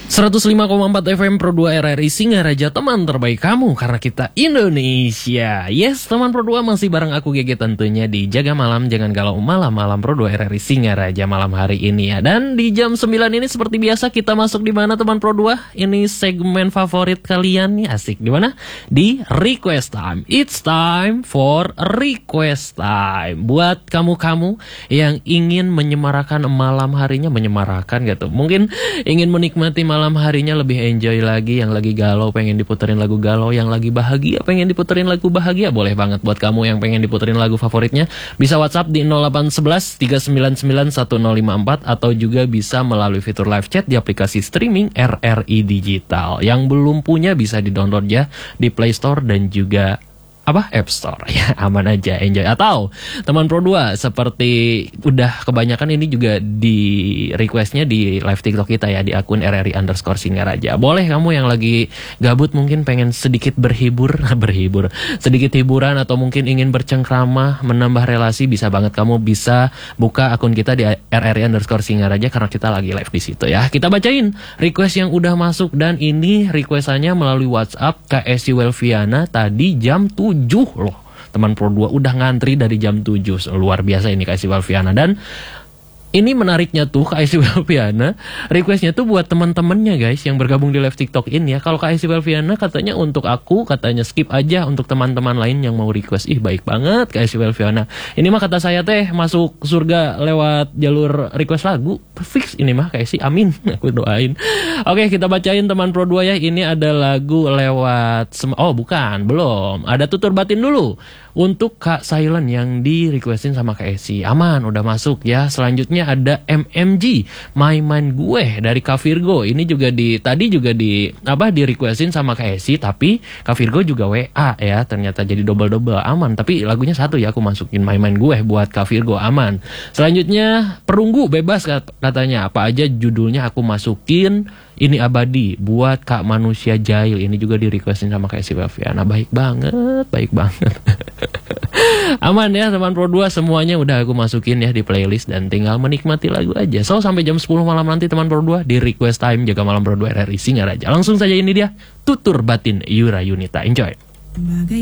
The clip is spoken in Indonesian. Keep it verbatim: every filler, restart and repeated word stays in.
seratus lima koma empat F M Pro dua R R I Singaraja, teman terbaik kamu karena kita Indonesia. Yes, teman Pro dua masih bareng aku G G tentunya di Jaga Malam Jangan Galau Malam-Malam Pro dua R R I Singaraja malam hari ini ya. Dan di jam sembilan ini seperti biasa kita masuk di mana teman Pro dua? Ini segmen favorit kalian nih, asik di mana? Di Request Time. It's time for Request Time. Buat kamu-kamu yang ingin menyemarakan malam harinya, menyemarakan gitu. Mungkin ingin menikmati malam malam harinya lebih enjoy lagi, yang lagi galau pengen diputerin lagu galau, yang lagi bahagia pengen diputerin lagu bahagia, boleh banget. Buat kamu yang pengen diputerin lagu favoritnya bisa WhatsApp di nol delapan satu satu tiga sembilan sembilan satu nol lima empat atau juga bisa melalui fitur live chat di aplikasi streaming R R I Digital. Yang belum punya bisa di-download ya di Play Store dan juga apa App Store ya, aman aja, enjoy. Atau teman Pro dua seperti udah kebanyakan ini juga di requestnya di live TikTok kita ya di akun R R I underscore Singaraja. Boleh kamu yang lagi gabut mungkin pengen sedikit berhibur berhibur sedikit hiburan atau mungkin ingin bercengkrama menambah relasi, bisa banget kamu bisa buka akun kita di R R I underscore Singaraja karena kita lagi live di situ ya. Kita bacain request yang udah masuk dan ini requestannya melalui WhatsApp K S I Welviana tadi jam tujuh loh. Teman Pro dua udah ngantri dari jam tujuh. Luar biasa ini Kak Esi Welviana. Dan ini menariknya tuh Kak Esi Welviana requestnya tuh buat teman-temannya guys yang bergabung di live TikTok ini ya. Kalau Kak Esi Welviana katanya untuk aku, katanya skip aja untuk teman-teman lain yang mau request. Ih baik banget Kak Esi Welviana. Ini mah kata saya teh masuk surga lewat jalur request lagu. Fix ini mah Kak Esi, amin. Aku doain. Oke, kita bacain teman Pro dua ya. Ini ada lagu lewat sem- Oh bukan, belum. Ada tutur batin dulu untuk Kak Silent yang di requestin sama Kak Esi. Aman, udah masuk ya. Selanjutnya ada M M G My Mind Gue dari Kak Virgo. Ini juga di tadi juga di apa di requestin sama Kak Esi, tapi Kak Virgo juga W A ya. Ternyata jadi double-double. Aman, tapi lagunya satu ya, aku masukin My Mind Gue buat Kak Virgo. Aman. Selanjutnya Perunggu bebas katanya, apa aja judulnya aku masukin. Ini abadi buat Kak Manusia Jail. Ini juga di requestin sama Kak Esi Welviana. Baik banget, baik banget. Aman ya teman Pro dua, semuanya udah aku masukin ya di playlist dan tinggal menikmati lagu aja. So sampai jam sepuluh malam nanti teman Pro dua di Request Time Jaga Malam Pro dua R R I Singaraja. Langsung saja ini dia tutur batin Yura Yunita. Enjoy.